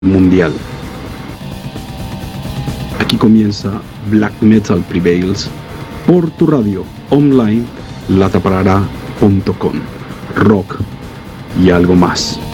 mundial. Aquí comienza Black Metal Prevails por tu radio online lataparara.com. Rock y algo más.